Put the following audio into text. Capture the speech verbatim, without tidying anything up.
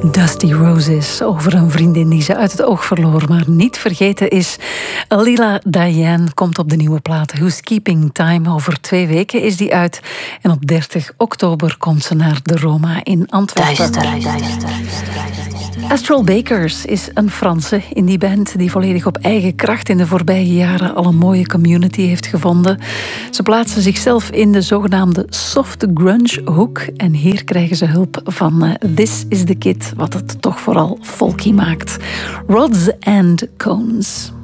Dusty Roses, over een vriendin die ze uit het oog verloor, maar niet vergeten is. Lila Diane komt op de nieuwe plaat Who's Keeping Time. Over twee weken is die uit. En op dertig oktober komt ze naar de Roma in Antwerpen. Duister, duister, Astral Bakers is een Franse indie band die volledig op eigen kracht in de voorbije jaren al een mooie community heeft gevonden. Ze plaatsen zichzelf in de zogenaamde soft grunge hoek. En hier krijgen ze hulp van uh, This is the Kid, wat het toch vooral folky maakt. Rods and Cones.